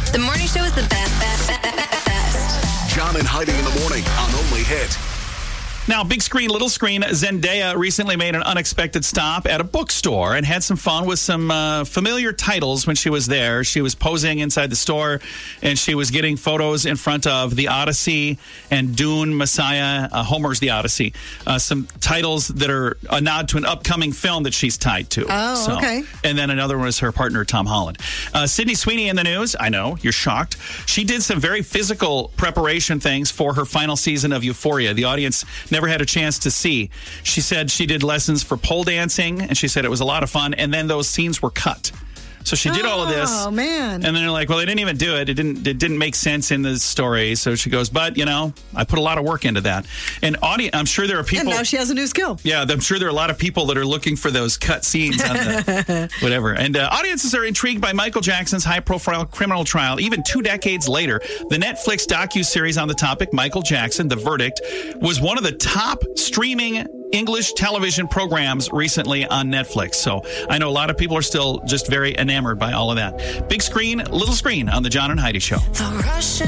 The morning show is the best. John and Heidi in the morning on Only Hit. Now, big screen, little screen, Zendaya recently made an unexpected stop at a bookstore and had some fun with some familiar titles when she was there. She was posing inside the store, and she was getting photos in front of The Odyssey and Dune, Messiah, Homer's The Odyssey. Some titles that are a nod to an upcoming film that she's tied to. Oh, okay. And then another one is her partner, Tom Holland. Sydney Sweeney in the news. I know, you're shocked. She did some very physical preparation things for her final season of Euphoria. The audience never had a chance to see. She said she did lessons for pole dancing, and she said it was a lot of fun, and then those scenes were cut. So she did all of this. Oh, man. And then they're like, well, they didn't even do it. It didn't make sense in the story. So she goes, but, I put a lot of work into that. And I'm sure there are people. And now she has a new skill. Yeah, I'm sure there are a lot of people that are looking for those cut scenes on the whatever. And audiences are intrigued by Michael Jackson's high-profile criminal trial. Even 2 decades later, the Netflix docuseries on the topic, Michael Jackson, The Verdict, was one of the top streaming English television programs recently on Netflix. So I know a lot of people are still just very enamored by all of that. Big screen, little screen on the John and Heidi Show. The Russian